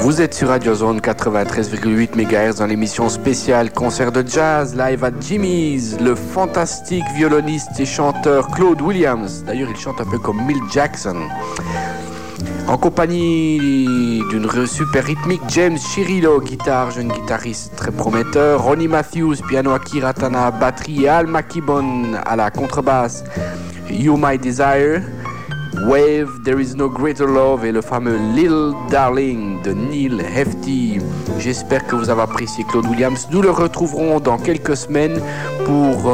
Vous êtes sur Radio Zone 93,8 MHz dans l'émission spéciale concert de jazz live à Jimmy's. Le fantastique violoniste et chanteur Claude Williams, d'ailleurs il chante un peu comme Milt Jackson, en compagnie d'une super rythmique, James Chirillo, guitare, jeune guitariste très prometteur, Ronnie Matthews, piano, Akira Tana, batterie et Al Makibon à la contrebasse, You My Desire, Wave, There Is No Greater Love et le fameux Little Darling de Neil Hefti. J'espère que vous avez apprécié Claude Williams. Nous le retrouverons dans quelques semaines pour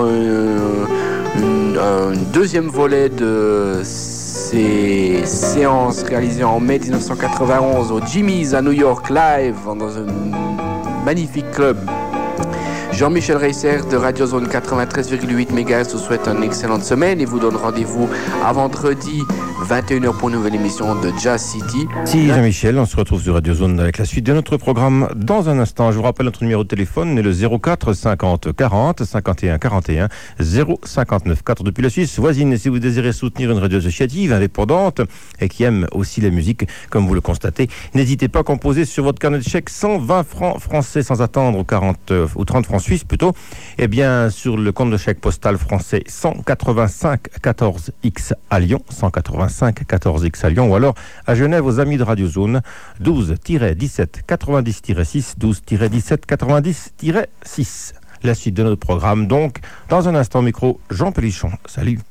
un deuxième volet de ces séances réalisées en mai 1991 au Jimmy's à New York live dans un magnifique club. Jean-Michel Reisser de Radio Zone 93,8 MHz vous souhaite une excellente semaine et vous donne rendez-vous à vendredi 21h pour une nouvelle émission de Jazz City. Si Jean-Michel, on se retrouve sur Radio Zone avec la suite de notre programme dans un instant. Je vous rappelle notre numéro de téléphone, est le 04 50 40 51 41 059 4 depuis la Suisse voisine. Et si vous désirez soutenir une radio associative indépendante et qui aime aussi la musique, comme vous le constatez, n'hésitez pas à composer sur votre carnet de chèque 120 francs français sans attendre ou 30 francs suisses plutôt, et bien sur le compte de chèque postal français 185 14X à Lyon, 185 14X à Lyon, ou alors à Genève aux Amis de Radio Zone 12-17 90-6 12-17 90-6. La suite de notre programme donc dans un instant. Micro Jean Pélichon. Salut.